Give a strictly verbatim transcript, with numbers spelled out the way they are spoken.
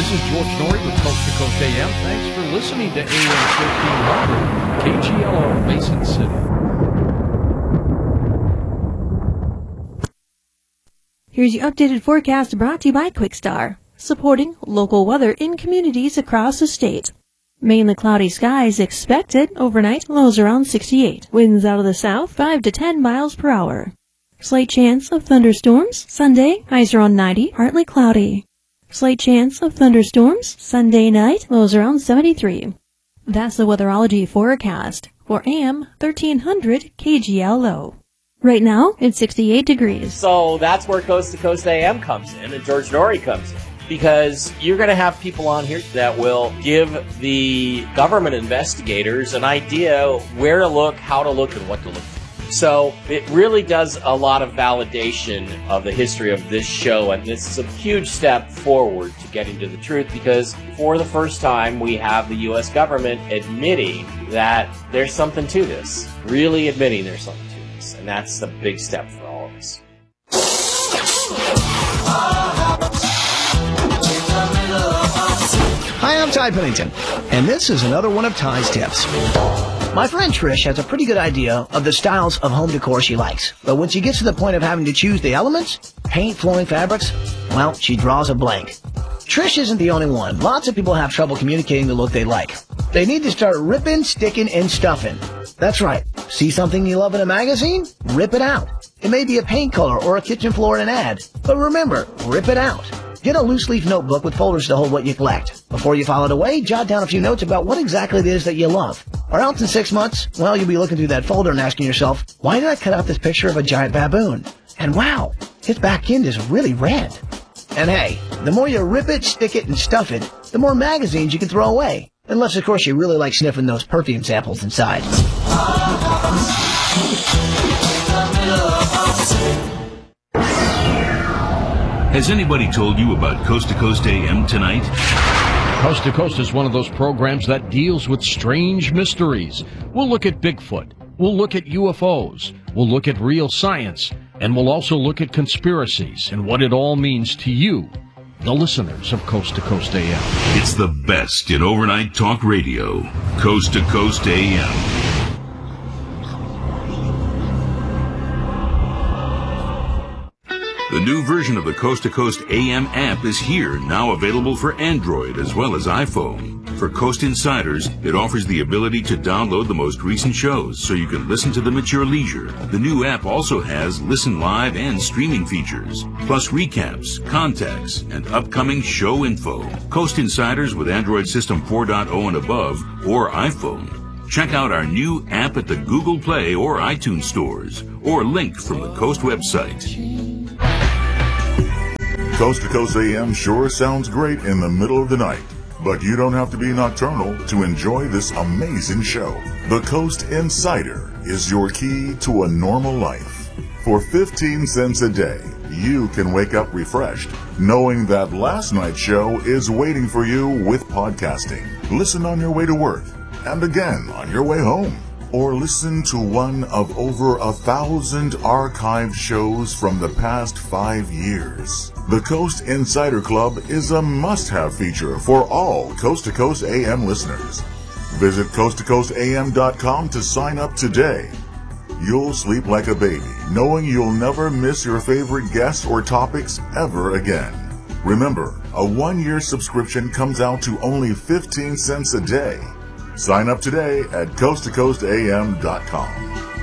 This is George Norrie with Coast to Coast A M. Thanks for listening to A M fifteen hundred, K G L O, Mason City. Here's your updated forecast brought to you by QuickStar, supporting local weather in communities across the state. Mainly cloudy skies expected overnight, lows around sixty-eight. Winds out of the south, five to ten miles per hour. Slight chance of thunderstorms. Sunday, highs around ninety, partly cloudy. Slight chance of thunderstorms. Sunday night, lows around seventy-three. That's the weatherology forecast for A M thirteen hundred K G L O. Right now, it's sixty-eight degrees. So that's where Coast to Coast A M comes in and George Norrie comes in. Because you're going to have people on here that will give the government investigators an idea where to look, how to look, and what to look for. So it really does a lot of validation of the history of this show, and this is a huge step forward to getting to the truth, because for the first time we have the U S government admitting that there's something to this, really admitting there's something to this, and that's a big step for all of us. Hi, I'm Ty Pennington, and this is another one of Ty's tips. My friend Trish has a pretty good idea of the styles of home decor she likes, but when she gets to the point of having to choose the elements, paint, flooring, fabrics, well, she draws a blank. Trish isn't the only one. Lots of people have trouble communicating the look they like. They need to start ripping, sticking, and stuffing. That's right. See something you love in a magazine? Rip it out. It may be a paint color or a kitchen floor in an ad, but remember, rip it out. Get a loose leaf notebook with folders to hold what you collect. Before you file it away, jot down a few notes about what exactly it is that you love. Or else in six months, well, you'll be looking through that folder and asking yourself, why did I cut out this picture of a giant baboon? And wow, his back end is really red. And hey, the more you rip it, stick it, and stuff it, the more magazines you can throw away. Unless, of course, you really like sniffing those perfume samples inside. Has anybody told you about Coast to Coast A M tonight? Coast to Coast is one of those programs that deals with strange mysteries. We'll look at Bigfoot. We'll look at U F Os. We'll look at real science. And we'll also look at conspiracies and what it all means to you, the listeners of Coast to Coast A M. It's the best in overnight talk radio. Coast to Coast A M. The new version of the Coast to Coast A M app is here, now available for Android as well as iPhone. For Coast Insiders, it offers the ability to download the most recent shows so you can listen to them at your leisure. The new app also has listen live and streaming features, plus recaps, contacts, and upcoming show info. Coast Insiders with Android System four point oh and above or iPhone. Check out our new app at the Google Play or iTunes stores, or link from the Coast website. Coast to Coast A M sure sounds great in the middle of the night, but you don't have to be nocturnal to enjoy this amazing show. The Coast Insider is your key to a normal life. For fifteen cents a day, you can wake up refreshed, knowing that last night's show is waiting for you with podcasting. Listen on your way to work, and again on your way home. Or listen to one of over a thousand archived shows from the past five years. The Coast Insider Club is a must-have feature for all Coast to Coast A M listeners. Visit coast to coast a m dot com to sign up today. You'll sleep like a baby, knowing you'll never miss your favorite guests or topics ever again. Remember, a one-year subscription comes out to only fifteen cents a day. Sign up today at coast to coast a m dot com.